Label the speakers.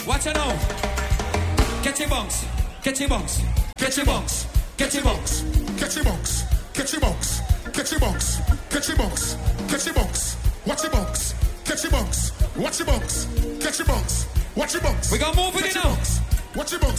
Speaker 1: Watch it now. Get your bunks. Get your bunks. Get your bunks. Get your bunks.
Speaker 2: Get your bunks. Get your bunks. Get your bunks. Get your bunks. Get your bunks. Watch your bunks. Get your bunks. Watch your bunks. Get your bunks. Watch your bunks.
Speaker 1: We got more for you now.
Speaker 2: Watch your bunks.